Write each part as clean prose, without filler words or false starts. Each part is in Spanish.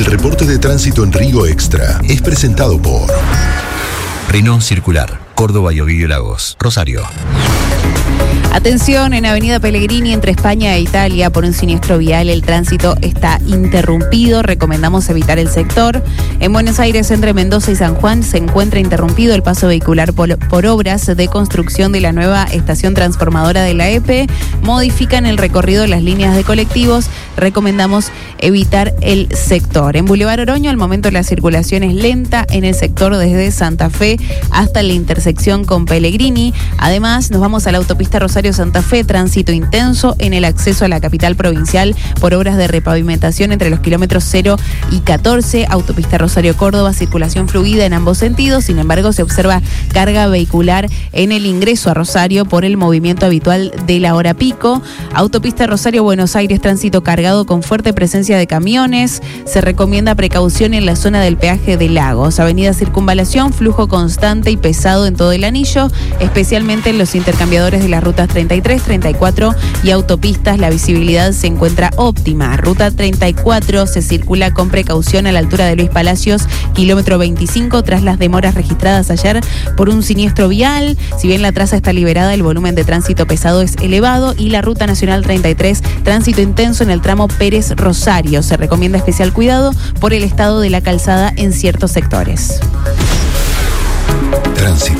reporte de tránsito en Río Extra es presentado por Renault Circular, Córdoba y Ovidio Lagos, Rosario. Atención, en Avenida Pellegrini entre España e Italia por un siniestro vial el tránsito está interrumpido, recomendamos evitar el sector. En Buenos Aires entre Mendoza y San Juan se encuentra interrumpido el paso vehicular por obras de construcción de la nueva estación transformadora de la EPE, modifican el recorrido de las líneas de colectivos, recomendamos evitar el sector. En Boulevard Oroño al momento la circulación es lenta en el sector desde Santa Fe hasta la intersección con Pellegrini, además nos vamos a la autopista Rosario-Santa Fe, tránsito intenso en el acceso a la capital provincial por obras de repavimentación entre los kilómetros 0 y 14, autopista Rosario-Córdoba, circulación fluida en ambos sentidos, sin embargo se observa carga vehicular en el ingreso a Rosario por el movimiento habitual de la hora pico, autopista Rosario-Buenos Aires, tránsito cargado con fuerte presencia de camiones, se recomienda precaución en la zona del peaje de Lagos, avenida Circunvalación, flujo constante y pesado en todo el anillo, especialmente en los intercambiadores de las rutas 33, 34 y autopistas, la visibilidad se encuentra óptima. Ruta 34 se circula con precaución a la altura de Luis Palacios, kilómetro 25, tras las demoras registradas ayer por un siniestro vial. Si bien la traza está liberada, el volumen de tránsito pesado es elevado y la Ruta Nacional 33, tránsito intenso en el tramo Pérez-Rosario. Se recomienda especial cuidado por el estado de la calzada en ciertos sectores. Tránsito.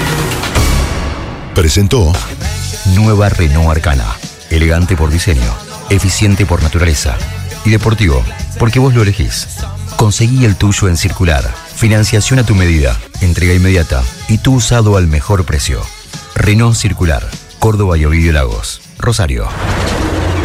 Presentó Nueva Renault Arcana. Elegante por diseño, eficiente por naturaleza y deportivo porque vos lo elegís. Conseguí el tuyo en Circular. Financiación a tu medida, entrega inmediata y tu usado al mejor precio. Renault Circular, Córdoba y Ovidio Lagos, Rosario.